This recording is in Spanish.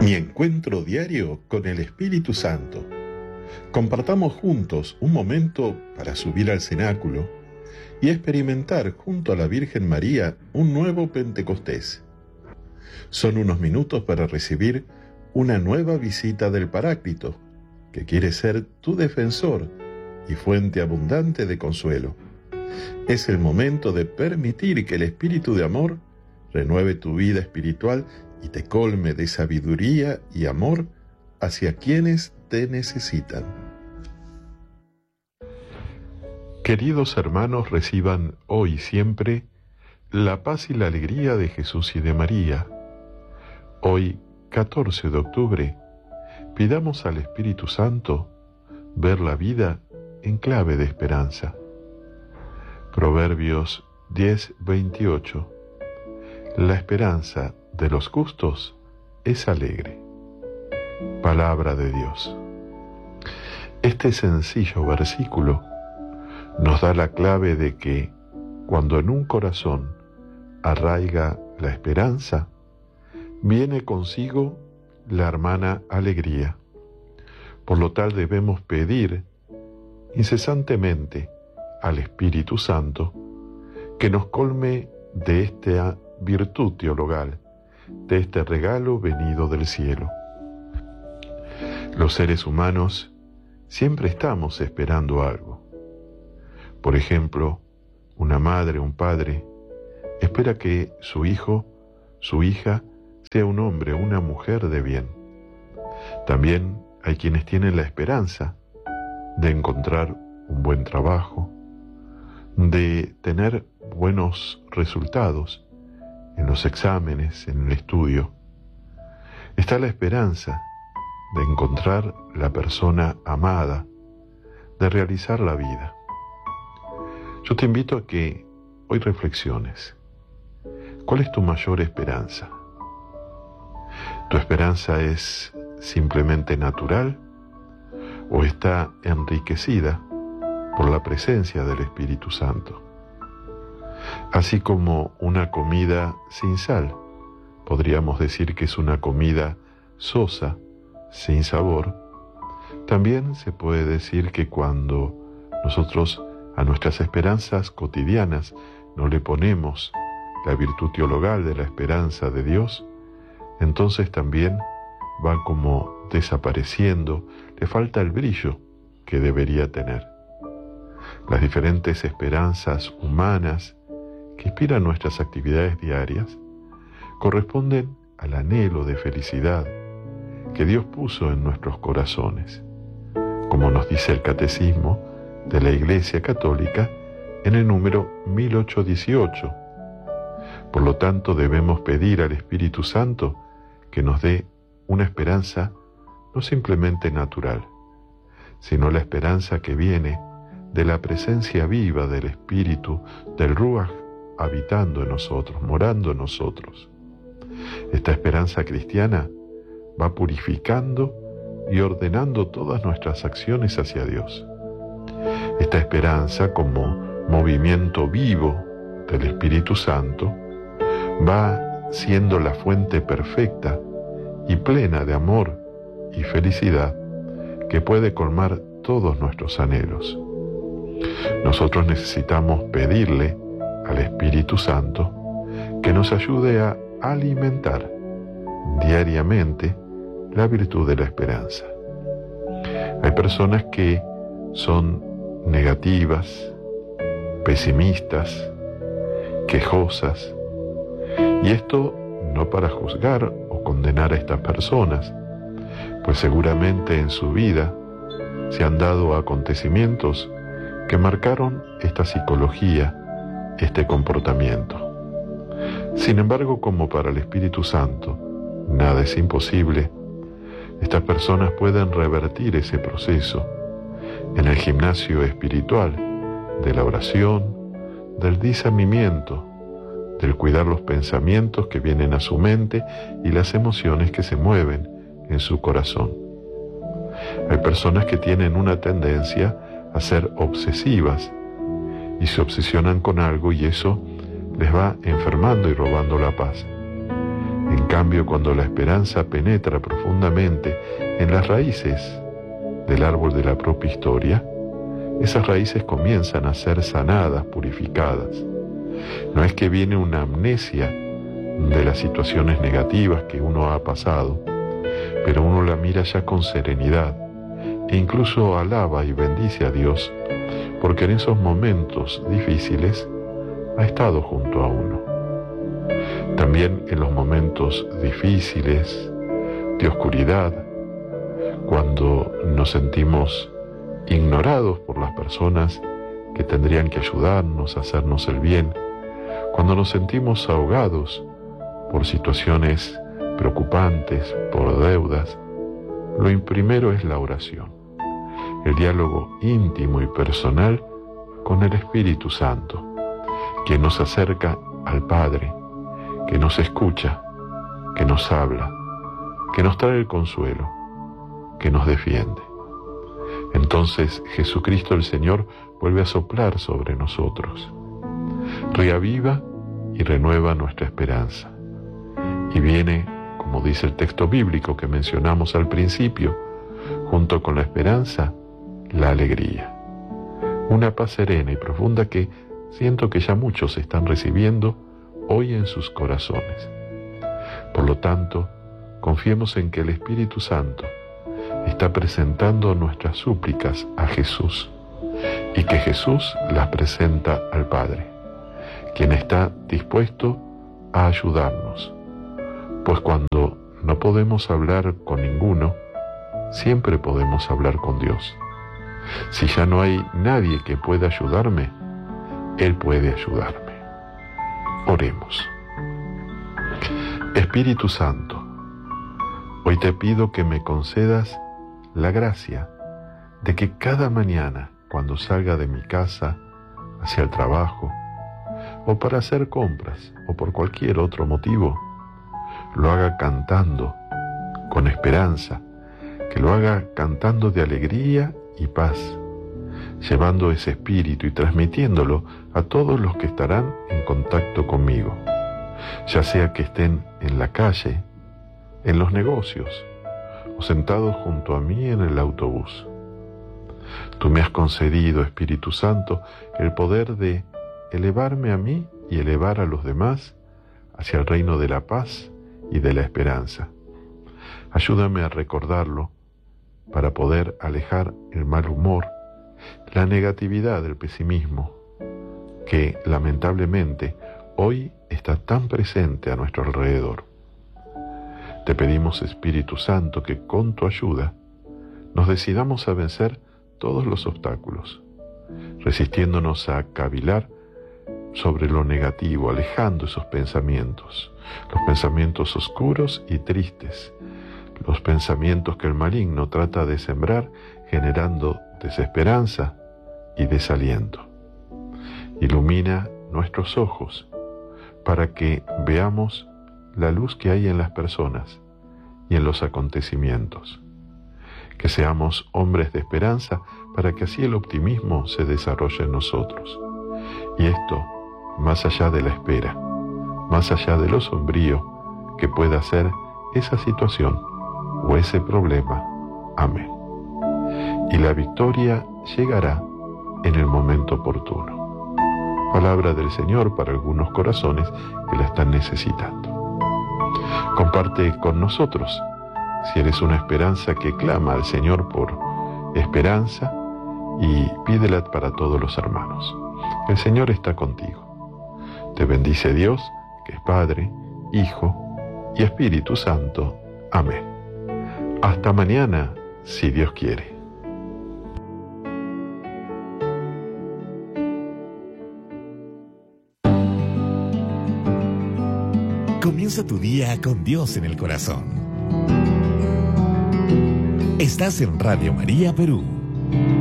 Mi encuentro diario con el Espíritu Santo. Compartamos juntos un momento para subir al cenáculo y experimentar junto a la Virgen María un nuevo Pentecostés. Son unos minutos para recibir una nueva visita del Paráclito, que quiere ser tu defensor y fuente abundante de consuelo. Es el momento de permitir que el Espíritu de amor renueve tu vida espiritual y te colme de sabiduría y amor hacia quienes te necesitan. Queridos hermanos, reciban hoy y siempre la paz y la alegría de Jesús y de María. Hoy, 14 de octubre, pidamos al Espíritu Santo ver la vida en clave de esperanza. Proverbios 10:28. La esperanza de los justos es alegre. Palabra de Dios. Este sencillo versículo nos da la clave de que cuando en un corazón arraiga la esperanza, viene consigo la hermana alegría. Por lo tal debemos pedir incesantemente al Espíritu Santo que nos colme de esta virtud teologal, de este regalo venido del cielo. Los seres humanos siempre estamos esperando algo. Por ejemplo, una madre, un padre, espera que su hijo, su hija, sea un hombre o una mujer de bien. También hay quienes tienen la esperanza de encontrar un buen trabajo, de tener buenos resultados en los exámenes, en el estudio. Está la esperanza de encontrar la persona amada, de realizar la vida. Yo te invito a que hoy reflexiones. ¿Cuál es tu mayor esperanza? ¿Tu esperanza es simplemente natural o está enriquecida por la presencia del Espíritu Santo? Así como una comida sin sal, podríamos decir que es una comida sosa, sin sabor, también se puede decir que cuando nosotros a nuestras esperanzas cotidianas no le ponemos la virtud teologal de la esperanza de Dios, entonces también va como desapareciendo, le falta el brillo que debería tener. Las diferentes esperanzas humanas que inspiran nuestras actividades diarias corresponden al anhelo de felicidad que Dios puso en nuestros corazones, como nos dice el Catecismo de la Iglesia Católica en el número 1818. Por lo tanto, debemos pedir al Espíritu Santo que nos dé una esperanza no simplemente natural, sino la esperanza que viene de la presencia viva del Espíritu, del Ruach, habitando en nosotros, morando en nosotros. Esta esperanza cristiana va purificando y ordenando todas nuestras acciones hacia Dios. Esta esperanza, como movimiento vivo del Espíritu Santo, va siendo la fuente perfecta y plena de amor y felicidad que puede colmar todos nuestros anhelos. Nosotros necesitamos pedirle al Espíritu Santo que nos ayude a alimentar diariamente la virtud de la esperanza. Hay personas que son negativas, pesimistas, quejosas, y esto no para juzgar o condenar a estas personas, pues seguramente en su vida se han dado acontecimientos que marcaron esta psicología, este comportamiento. Sin embargo, como para el Espíritu Santo nada es imposible, estas personas pueden revertir ese proceso en el gimnasio espiritual de la oración, del discernimiento, del cuidar los pensamientos que vienen a su mente y las emociones que se mueven en su corazón. Hay personas que tienen una tendencia a ser obsesivas y se obsesionan con algo y eso les va enfermando y robando la paz. En cambio, cuando la esperanza penetra profundamente en las raíces del árbol de la propia historia, esas raíces comienzan a ser sanadas, purificadas. No es que viene una amnesia de las situaciones negativas que uno ha pasado, pero uno la mira ya con serenidad e incluso alaba y bendice a Dios, porque en esos momentos difíciles ha estado junto a uno. También en los momentos difíciles, de oscuridad, cuando nos sentimos ignorados por las personas que tendrían que ayudarnos, hacernos el bien, cuando nos sentimos ahogados por situaciones preocupantes, por deudas, lo primero es la oración, el diálogo íntimo y personal con el Espíritu Santo, que nos acerca al Padre, que nos escucha, que nos habla, que nos trae el consuelo, que nos defiende. Entonces Jesucristo el Señor vuelve a soplar sobre nosotros, reaviva y renueva nuestra esperanza. Y viene, como dice el texto bíblico que mencionamos al principio, junto con la esperanza, la alegría. Una paz serena y profunda que siento que ya muchos están recibiendo hoy en sus corazones. Por lo tanto, confiemos en que el Espíritu Santo está presentando nuestras súplicas a Jesús y que Jesús las presenta al Padre, quien está dispuesto a ayudarnos. Pues cuando no podemos hablar con ninguno, siempre podemos hablar con Dios. Si ya no hay nadie que pueda ayudarme, Él puede ayudarme. Oremos. Espíritu Santo, hoy te pido que me concedas la gracia de que cada mañana, cuando salga de mi casa hacia el trabajo, o para hacer compras, o por cualquier otro motivo, lo haga cantando con esperanza, que lo haga cantando de alegría y paz, llevando ese espíritu y transmitiéndolo a todos los que estarán en contacto conmigo, ya sea que estén en la calle, en los negocios o sentados junto a mí en el autobús. Tú me has concedido, Espíritu Santo, el poder de elevarme a mí y elevar a los demás hacia el reino de la paz y de la esperanza. Ayúdame a recordarlo para poder alejar el mal humor, la negatividad, el pesimismo, que lamentablemente hoy está tan presente a nuestro alrededor. Te pedimos, Espíritu Santo, que con tu ayuda nos decidamos a vencer todos los obstáculos, resistiéndonos a cavilar sobre lo negativo, alejando esos pensamientos, los pensamientos oscuros y tristes, los pensamientos que el maligno trata de sembrar, generando desesperanza y desaliento. Ilumina nuestros ojos para que veamos la luz que hay en las personas y en los acontecimientos. Que seamos hombres de esperanza para que así el optimismo se desarrolle en nosotros. Y esto, más allá de la espera, más allá de lo sombrío que pueda ser esa situación o ese problema. Amén. Y la victoria llegará en el momento oportuno. Palabra del Señor para algunos corazones que la están necesitando. Comparte con nosotros si eres una esperanza que clama al Señor por esperanza y pídela para todos los hermanos. El Señor está contigo. Te bendice Dios, que es Padre, Hijo y Espíritu Santo. Amén. Hasta mañana, si Dios quiere. Comienza tu día con Dios en el corazón. Estás en Radio María Perú.